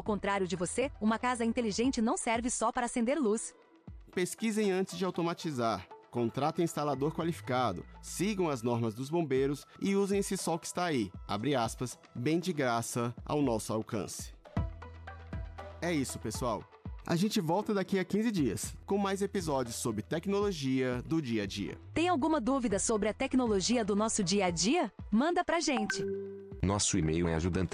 contrário de você, uma casa inteligente não serve só para acender luz. Pesquisem antes de automatizar. Contratem instalador qualificado, sigam as normas dos bombeiros e usem esse sol que está aí, abre aspas, bem de graça ao nosso alcance. É isso, pessoal. A gente volta daqui a 15 dias, com mais episódios sobre tecnologia do dia a dia. Tem alguma dúvida sobre a tecnologia do nosso dia a dia? Manda pra gente! Nosso e-mail é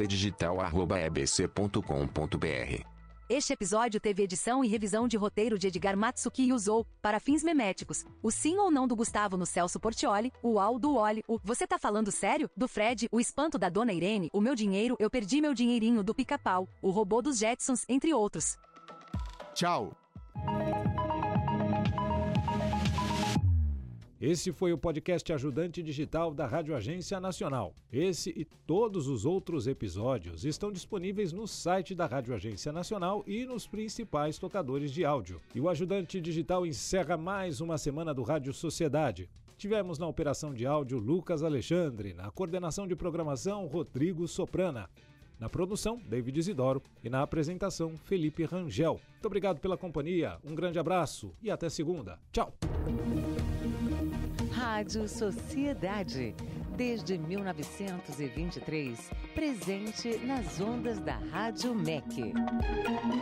ajudantedigital@ebc.com.br. Este episódio teve edição e revisão de roteiro de Edgar Matsuki e usou, para fins meméticos, o sim ou não do Gustavo no Celso Portiolli, o au do Oli, o você tá falando sério? Do Fred, o espanto da Dona Irene, o meu dinheiro, eu perdi meu dinheirinho do Pica-Pau, o robô dos Jetsons, entre outros. Tchau! Esse foi o podcast Ajudante Digital da Rádio Agência Nacional. Esse e todos os outros episódios estão disponíveis no site da Rádio Agência Nacional e nos principais tocadores de áudio. E o Ajudante Digital encerra mais uma semana do Rádio Sociedade. Tivemos na operação de áudio Lucas Alexandre, na coordenação de programação Rodrigo Soprana. Na produção, David Isidoro e na apresentação, Felipe Rangel. Muito obrigado pela companhia, um grande abraço e até segunda. Tchau! Rádio Sociedade, desde 1923, presente nas ondas da Rádio MEC.